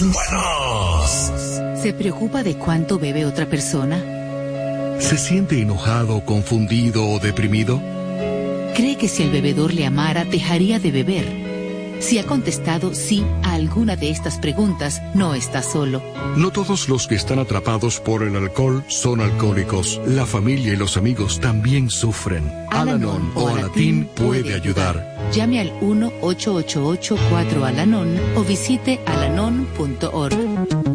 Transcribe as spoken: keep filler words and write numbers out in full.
buenos. ¿Se preocupa de cuánto bebe otra persona? ¿Se siente enojado, confundido o deprimido? ¿Cree que si el bebedor le amara, dejaría de beber? Si ha contestado sí a alguna de estas preguntas, no está solo. No todos los que están atrapados por el alcohol son alcohólicos. La familia y los amigos también sufren. Al-Anon o Alatín puede ayudar. Llame al uno ocho ocho ocho cuatro Al-Anon o visite alanon punto org.